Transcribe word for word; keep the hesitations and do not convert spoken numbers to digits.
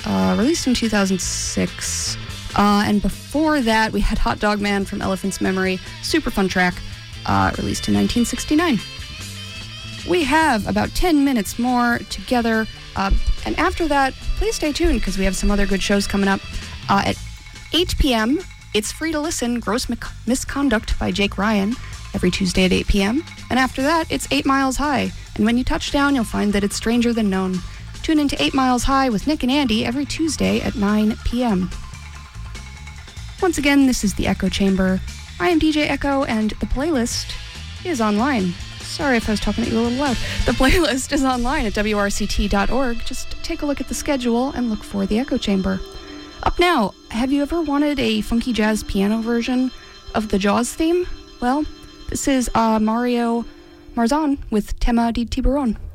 uh, released in two thousand six. Uh, and before that, we had Hot Dog Man from Elephant's Memory, super fun track, uh, released in nineteen sixty-nine. We have about ten minutes more together, uh, and after that, please stay tuned because we have some other good shows coming up. Uh, at eight p.m., it's free to listen, Gross Mic- Misconduct by Jake Ryan, every Tuesday at eight p.m. And after that, it's eight Miles High, and when you touch down, you'll find that it's stranger than known. Tune into eight Miles High with Nick and Andy every Tuesday at nine p.m. Once again, this is the Echo Chamber. I am D J Echo, and the playlist is online. Sorry if I was talking at you a little loud. The playlist is online at W R C T dot org. Just take a look at the schedule and look for the Echo Chamber. Up now, have you ever wanted a funky jazz piano version of the Jaws theme? Well, this is uh, Mario Marzan with Tema di Tiburon.